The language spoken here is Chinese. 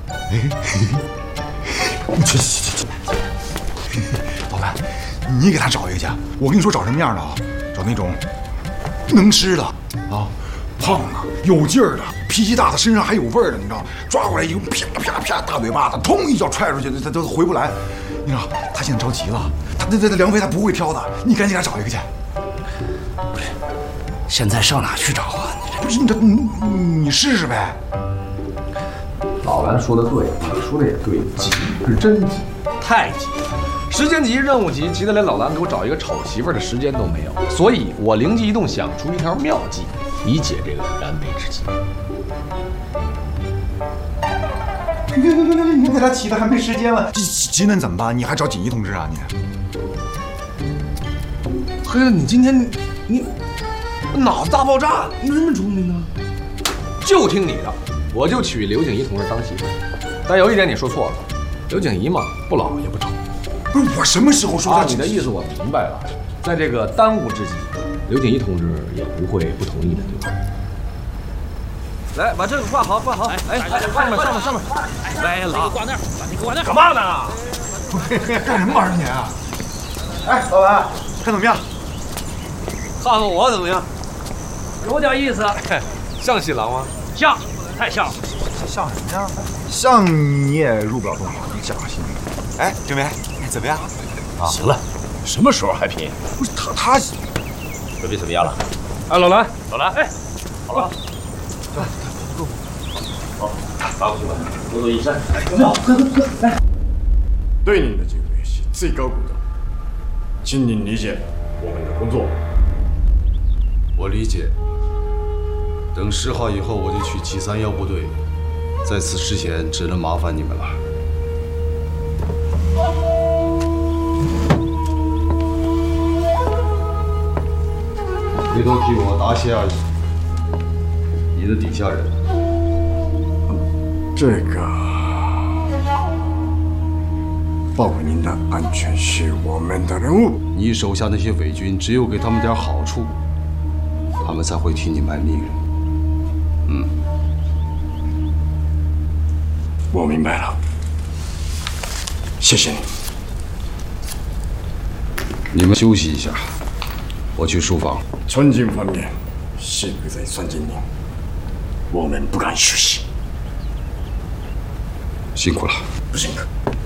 去，老板，你给他找一个去。我跟你说找什么样的啊？找那种能吃的啊，胖的有劲儿的，脾气大的，身上还有味儿的，你知道？抓过来一个啪啪啪大嘴巴子，通一脚踹出去，他都回不来。你知道他现在着急了，他这梁飞他不会挑的，你赶紧给他找一个去。 不是，现在上哪去找啊？ 不是你试试呗。 老蓝说的对，你说的也对，急是真急，太急了，时间急，任务急，急得连老蓝给我找一个丑媳妇的时间都没有。所以我灵机一动，想出一条妙计，以解这个燃眉之急。 你给他急的还没时间了，急能怎么办？你还找锦衣同志啊你？ 黑子，你今天你脑子大爆炸，你那么聪明呢？就听你的，我就娶刘景怡同志当媳妇。但有一点你说错了，刘景怡嘛，不老也不丑。 不是我什么时候说你的意思我明白了，在这个当务之急，刘景怡同志也不会不同意的，对吧？来，把这个挂好，挂好。哎，上面。来了，挂那儿，把你挂那儿。干嘛呢？ 干什么玩意儿你啊？哎，老板，看怎么样？ 看看我怎么样？有点意思。 像新郎吗？ 像，太像了。 像什么呀？像你也入不了洞房，你假性。哎，郑梅，怎么样？ 啊，行了，什么时候还便宜？ 不是他准备怎么样了？ 哎，老蓝， 哎，好了。好，拿过去吧，多多益善。来。 对您的敬佩是最高鼓掌，请您理解我们的工作。 我理解。等10号以后，我就去731部队，在此之前，只能麻烦你们了。回头替我答谢而已。你的底下人。 这个，保护您的安全是我们的任务。 你手下那些伪军，只有给他们点好处，他们才会替你卖命。 我明白了，谢谢你。 你们休息一下，我去书房。 前进方面，是不在算计您，我们不敢休息。 辛苦了。 不辛苦。